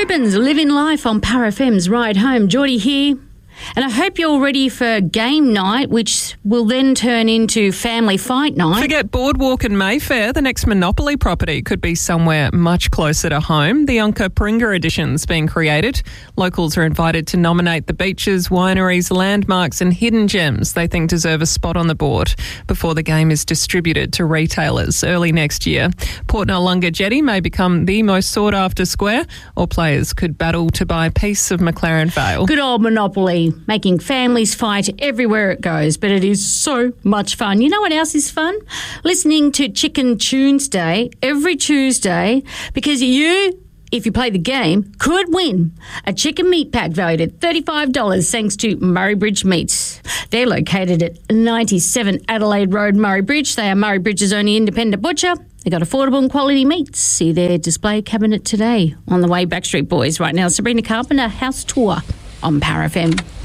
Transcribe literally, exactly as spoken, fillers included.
Gibbons, living life on Power F M's Ride Home. Geordie here. And I hope you're ready for game night, which will then turn into family fight night. Forget Boardwalk and Mayfair. The next Monopoly property could be somewhere much closer to home. The Yonka Paringa edition's being created. Locals are invited to nominate the beaches, wineries, landmarks and hidden gems they think deserve a spot on the board before the game is distributed to retailers early next year. Port Noarlunga Jetty may become the most sought-after square, or players could battle to buy a piece of McLaren Vale. Good old Monopoly. Making families fight everywhere it goes, but it is so much fun. You know what else is fun? Listening to Chicken Tuesday every Tuesday, because you, if you play the game, could win a chicken meat pack valued at thirty-five dollars thanks to Murray Bridge Meats. They're located at ninety-seven Adelaide Road, Murray Bridge. They are Murray Bridge's only independent butcher. They got affordable and quality meats. See their display cabinet today on the way Backstreet Boys right now. Sabrina Carpenter, House Tour on Power F M.